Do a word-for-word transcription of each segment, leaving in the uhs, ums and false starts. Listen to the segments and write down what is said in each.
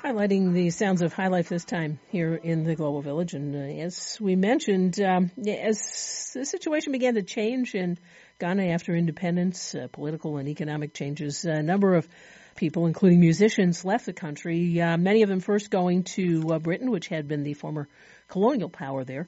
highlighting the sounds of high life this time here in the Global Village. And uh, as we mentioned, um, as the situation began to change in Ghana after independence, uh, political and economic changes, a number of people, including musicians, left the country, uh, many of them first going to uh, Britain, which had been the former colonial power there.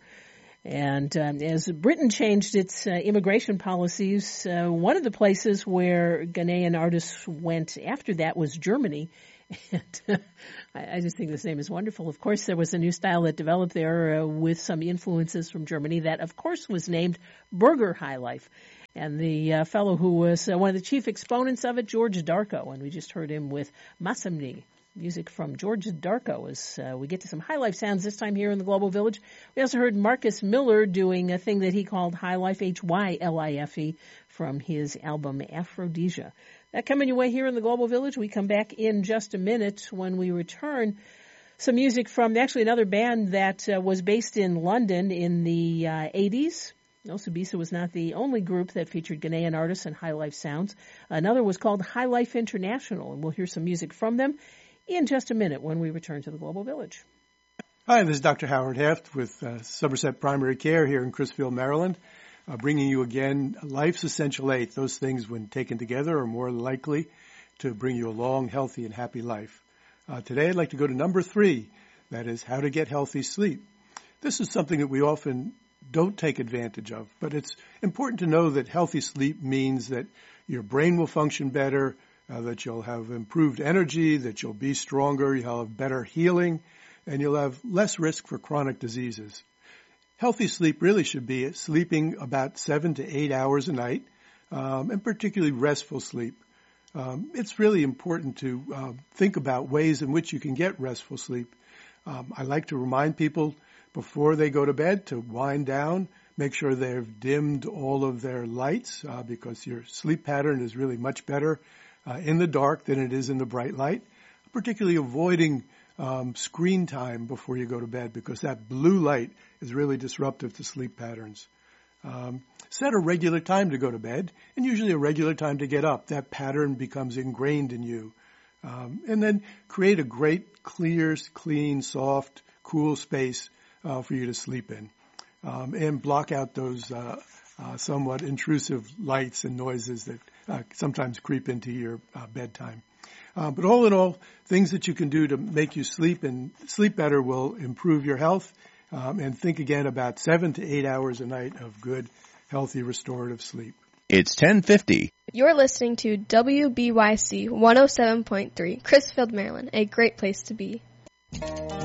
And um, as Britain changed its uh, immigration policies, uh, one of the places where Ghanaian artists went after that was Germany. And uh, I, I just think this name is wonderful. Of course, there was a new style that developed there uh, with some influences from Germany that, of course, was named Burger High Life. And the uh, fellow who was uh, one of the chief exponents of it, George Darko, and we just heard him with Masamni. Music from George Darko as uh, we get to some high life sounds this time here in the Global Village. We also heard Marcus Miller doing a thing that he called High Life, H Y L I F E, from his album Aphrodisia. That coming your way here in the Global Village. We come back in just a minute. When we return, some music from actually another band that uh, was based in London in the uh, eighties. No, Subisa was not the only group that featured Ghanaian artists and high life sounds. Another was called High Life International, and we'll hear some music from them in just a minute when we return to the Global Village. Hi, this is Doctor Howard Heft with uh, Somerset Primary Care here in Crisfield, Maryland, uh, bringing you again Life's Essential Eight. Those things, when taken together, are more likely to bring you a long, healthy, and happy life. Uh, today, I'd like to go to number three, that is how to get healthy sleep. This is something that we often don't take advantage of, but it's important to know that healthy sleep means that your brain will function better, Uh, that you'll have improved energy, that you'll be stronger, you'll have better healing, and you'll have less risk for chronic diseases. Healthy sleep really should be sleeping about seven to eight hours a night, um, and particularly restful sleep. Um, it's really important to uh, think about ways in which you can get restful sleep. Um, I like to remind people before they go to bed to wind down, make sure they've dimmed all of their lights, uh, because your sleep pattern is really much better Uh, in the dark than it is in the bright light, particularly avoiding um, screen time before you go to bed, because that blue light is really disruptive to sleep patterns. Um, set a regular time to go to bed, and usually a regular time to get up. That pattern becomes ingrained in you. Um, and then create a great, clear, clean, soft, cool space uh, for you to sleep in. Um, and block out those uh, uh, somewhat intrusive lights and noises that uh, sometimes creep into your uh, bedtime. Uh, but all in all, things that you can do to make you sleep and sleep better will improve your health. Um, and think again about seven to eight hours a night of good, healthy, restorative sleep. It's ten fifty. You're listening to W B Y C one oh seven point three, Crisfield, Maryland, a great place to be.